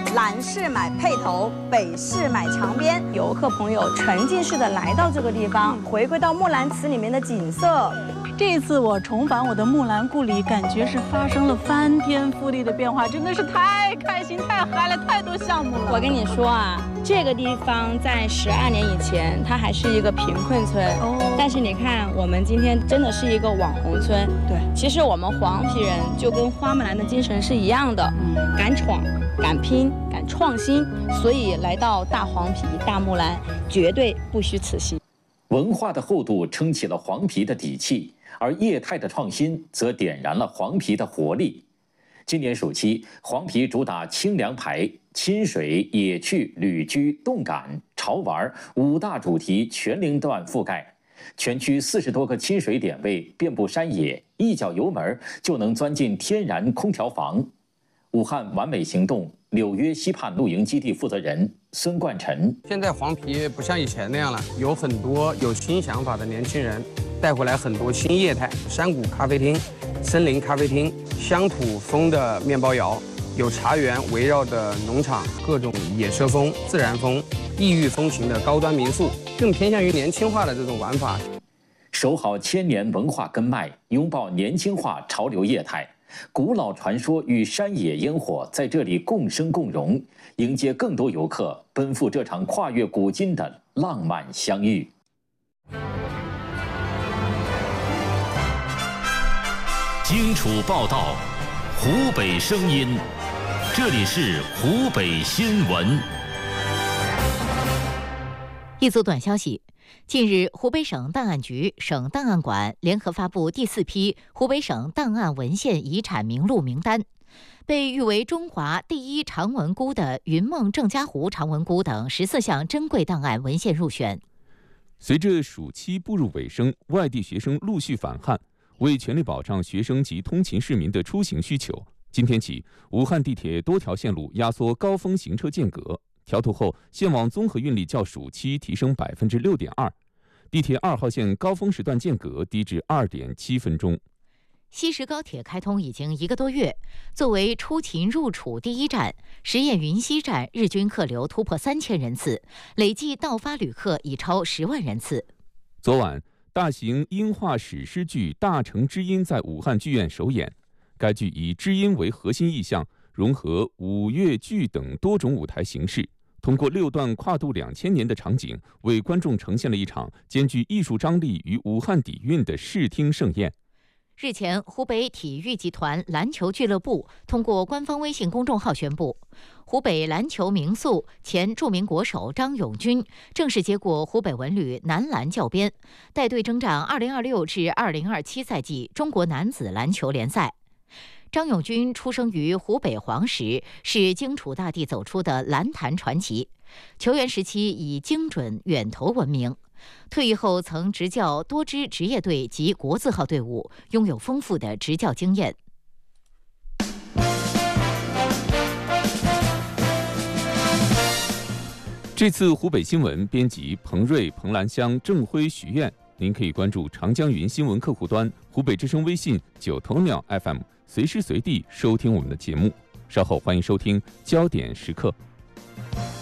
南市买配头，北市买墙边。游客朋友沉浸式的来到这个地方，回归到木兰辞里面的景色。 这一次我重返我的木兰故里，感觉是发生了翻天覆地的变化，真的是太开心、太嗨了，太多项目了。 我跟你说啊，这个地方在12年以前，它还是一个贫困村。但是你看，我们今天真的是一个网红村。 对， 其实我们黄皮人就跟花木兰的精神是一样的，敢闯、敢拼、敢创新，所以来到大黄皮、大木兰，绝对不虚此行。 文化的厚度撑起了黄皮的底气，而业态的创新则点燃了黄皮的活力。今年暑期，黄皮主打清凉牌，亲水、野趣、旅居、动感、潮玩5大主题全龄段覆盖。全区40多个亲水点位遍布山野，一脚油门就能钻进天然空调房。武汉完美行动纽约西畔露营基地负责人孙冠臣： 现在黄皮不像以前那样了，有很多有新想法的年轻人，带回来很多新业态，山谷咖啡厅、森林咖啡厅、乡土风的面包窑，有茶园围绕的农场，各种野奢风、自然风、异域风情的高端民宿，更偏向于年轻化的这种玩法。 守好千年文化根脉，拥抱年轻化潮流业态。古老传说与山野烟火在这里共生共荣，迎接更多游客奔赴这场跨越古今的浪漫相遇。 荆楚报道，湖北声音，这里是湖北新闻。 一组短消息。近日，湖北省档案局、省档案馆联合发布第4批湖北省档案文献遗产名录名单，被誉为中华第一长文菇的云梦郑家湖长文菇等14项珍贵档案文献入选。 随着暑期步入尾声，外地学生陆续返汉，为全力保障学生及通勤市民的出行需求，今天起，武汉地铁多条线路压缩高峰行车间隔。调图后，线网综合运力较暑期提升6.2%，地铁2号线高峰时段间隔低至2.7分钟。 西石高铁开通已经1个多月，作为出勤入楚第一站，十堰云西站日均客流突破3000人次，累计到发旅客已超10万人次。 昨晚，大型音画史诗剧《大成知音》在武汉剧院首演。该剧以知音为核心意象，融合舞乐剧等多种舞台形式，通过6段跨度2000年的场景，为观众呈现了一场兼具艺术张力与武汉底蕴的视听盛宴。 日前，湖北体育集团篮球俱乐部通过官方微信公众号宣布，湖北篮球名宿、前著名国手张永军正式接过湖北文旅男篮教鞭，带队征战2026至2027赛季中国男子篮球联赛。张永军出生于湖北黄石，是荆楚大地走出的篮坛传奇。球员时期以精准远投闻名，退役后曾执教多支职业队及国字号队伍，拥有丰富的执教经验。 这次湖北新闻编辑彭瑞、彭兰香、郑辉、许愿，您可以关注长江云新闻客户端、湖北之声微信、9头鸟 FM， 随时随地收听我们的节目。稍后欢迎收听焦点时刻。